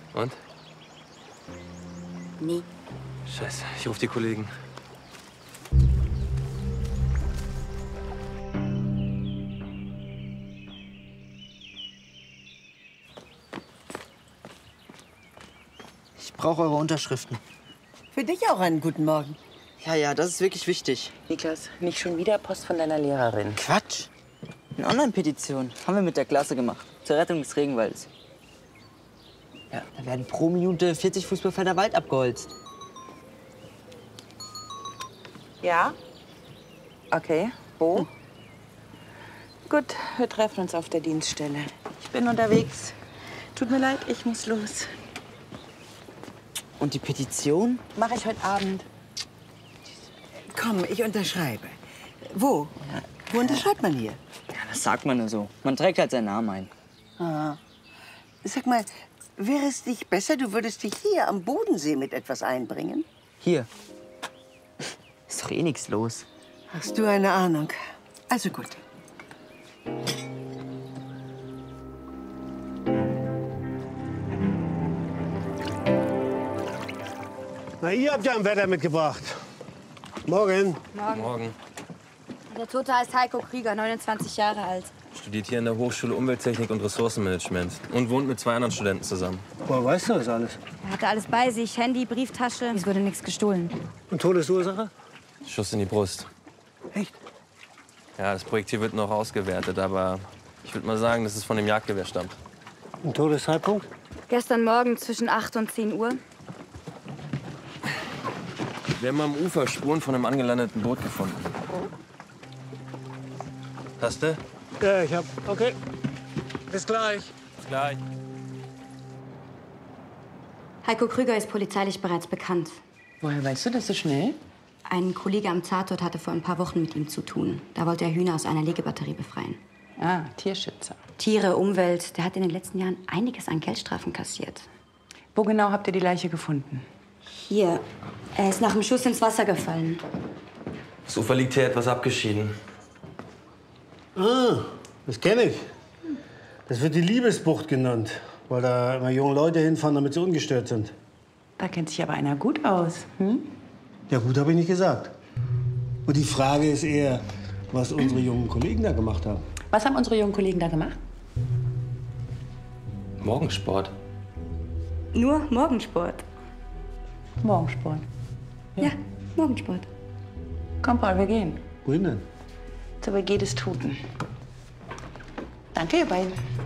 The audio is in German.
Und? Nie. Scheiße, ich rufe die Kollegen. Ich brauche eure Unterschriften. Für dich auch einen guten Morgen. Ja, das ist wirklich wichtig. Niklas, nicht schon wieder Post von deiner Lehrerin. Quatsch. Eine Online-Petition haben wir mit der Klasse gemacht. Zur Rettung des Regenwalds. Ja, da werden pro Minute 40 Fußballfelder Wald abgeholzt. Ja? Okay. Wo? Gut, wir treffen uns auf der Dienststelle. Ich bin unterwegs. Tut mir leid, ich muss los. Und die Petition? Mache ich heute Abend. Komm, ich unterschreibe. Wo? Wo unterschreibt man hier? Ja, das sagt man nur so. Man trägt halt seinen Namen ein. Aha. Sag mal, wäre es nicht besser, du würdest dich hier am Bodensee mit etwas einbringen? Hier. Ist doch eh nichts los. Hast du eine Ahnung? Also gut. Na, ihr habt ja ein Wetter mitgebracht. Morgen. Morgen. Der Tote heißt Heiko Krüger, 29 Jahre alt. Studiert hier an der Hochschule Umwelttechnik und Ressourcenmanagement und wohnt mit 2 anderen Studenten zusammen. Woher weißt du das alles? Er hatte alles bei sich, Handy, Brieftasche. Es wurde nichts gestohlen. Und Todesursache? Schuss in die Brust. Echt? Ja, das Projekt hier wird noch ausgewertet, aber ich würde mal sagen, dass es von dem Jagdgewehr stammt. Und Todeszeitpunkt? Gestern Morgen zwischen 8 und 10 Uhr. Wir haben am Ufer Spuren von einem angelandeten Boot gefunden. Hast du? Ja, ich hab. Okay. Bis gleich. Bis gleich. Heiko Krüger ist polizeilich bereits bekannt. Woher weißt du das so schnell? Ein Kollege am Tatort hatte vor ein paar Wochen mit ihm zu tun. Da wollte er Hühner aus einer Legebatterie befreien. Ah, Tierschützer. Tiere, Umwelt. Der hat in den letzten Jahren einiges an Geldstrafen kassiert. Wo genau habt ihr die Leiche gefunden? Hier. Er ist nach dem Schuss ins Wasser gefallen. Das Ufer liegt hier etwas abgeschieden. Ah, das kenne ich. Das wird die Liebesbucht genannt, weil da immer junge Leute hinfahren, damit sie ungestört sind. Da kennt sich aber einer gut aus. Hm? Ja, gut, habe ich nicht gesagt. Und die Frage ist eher, was unsere jungen Kollegen da gemacht haben. Was haben unsere jungen Kollegen da gemacht? Morgensport. Nur Morgensport. Morgensport. Ja, Morgensport. Komm, Paul, wir gehen. Wohin denn? Zur WG des Toten. Danke, ihr beiden.